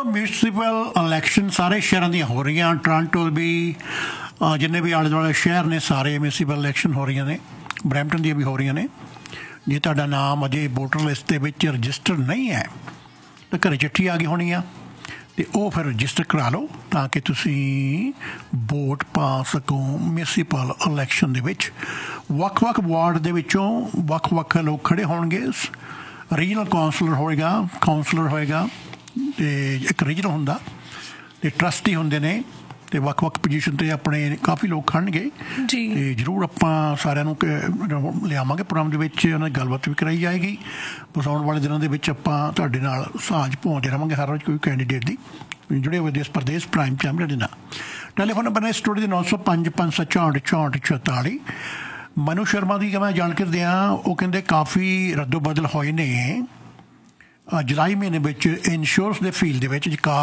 Municipal election ਸਾਰੇ ਸ਼ਹਿਰਾਂ ਦੀਆਂ ਹੋ ਰਹੀਆਂ। ਟੋਰਾਂਟੋ ਵੀ, ਜਿੰਨੇ ਵੀ ਆਲੇ ਦੁਆਲੇ ਸ਼ਹਿਰ ਨੇ ਸਾਰੇ ਮਿਊਨਿਸਪਲ ਇਲੈਕਸ਼ਨ ਹੋ ਰਹੀਆਂ ਨੇ। ਬਰੈਂਪਟਨ ਦੀਆਂ ਵੀ ਹੋ ਰਹੀਆਂ ਨੇ। ਜੇ ਤੁਹਾਡਾ ਨਾਮ ਅਜੇ ਵੋਟਰ ਲਿਸਟ ਦੇ ਵਿੱਚ ਰਜਿਸਟਰ ਨਹੀਂ ਹੈ ਤਾਂ ਘਰੇ ਚਿੱਠੀ ਆ ਗਈ ਹੋਣੀ ਆ, ਅਤੇ ਉਹ ਫਿਰ ਰਜਿਸਟਰ ਕਰਾ ਲਓ ਤਾਂ ਕਿ ਤੁਸੀਂ ਵੋਟ ਪਾ ਸਕੋ। ਮਿਊਨਿਸਪਲ ਇਲੈਕਸ਼ਨ ਦੇ ਵਿੱਚ ਵੱਖ ਵੱਖ ਵਾਰਡ ਦੇ ਵਿੱਚੋਂ ਵੱਖ ਵੱਖ ਲੋਕ ਖੜ੍ਹੇ ਹੋਣਗੇ। ਰੀਜਨਲ ਕਾਉਂਸਲਰ ਹੋਏਗਾ ਅਤੇ ਇੱਕ ਰੀਜਨਲ ਹੁੰਦਾ ਅਤੇ ਟਰਸਟੀ ਹੁੰਦੇ ਨੇ, ਅਤੇ ਵੱਖ ਵੱਖ ਪੋਜੀਸ਼ਨ 'ਤੇ ਆਪਣੇ ਕਾਫੀ ਲੋਕ ਖੜਨਗੇ। ਅਤੇ ਜ਼ਰੂਰ ਆਪਾਂ ਸਾਰਿਆਂ ਨੂੰ ਲਿਆਵਾਂਗੇ ਪ੍ਰੋਗਰਾਮ ਦੇ ਵਿੱਚ, ਉਹਨਾਂ ਦੀ ਗੱਲਬਾਤ ਵੀ ਕਰਾਈ ਜਾਏਗੀ। ਬਸ ਆਉਣ ਵਾਲੇ ਦਿਨਾਂ ਦੇ ਵਿੱਚ ਆਪਾਂ ਤੁਹਾਡੇ ਨਾਲ ਸਾਂਝ ਪਾਉਂਦੇ ਰਹਾਂਗੇ ਹਰ ਰੋਜ਼ ਕੋਈ ਕੈਂਡੀਡੇਟ ਦੀ। ਜੁੜੇ ਹੋਏ ਦੇਸ਼ ਪ੍ਰਦੇਸ਼ ਪ੍ਰਾਈਮ ਟਾਈਮ ਦੇ ਨਾਲ। ਟੈਲੀਫੋਨ ਨੰਬਰ ਨੇ ਸਟੂਡੀਓ ਦੇ 905 564 64 44। ਮਨੂ ਸ਼ਰਮਾ ਦੀ ਮੈਂ ਜਾਣਕਾਰੀ ਦਿਆਂ, ਉਹ ਕਹਿੰਦੇ ਕਾਫੀ ਰੱਦੋ ਬਦਲ ਹੋਏ ਨੇ ਜੁਲਾਈ ਮਹੀਨੇ ਵਿੱਚ ਇੰਸ਼ੋਰੈਂਸ ਦੇ ਫੀਲਡ ਦੇ ਵਿੱਚ।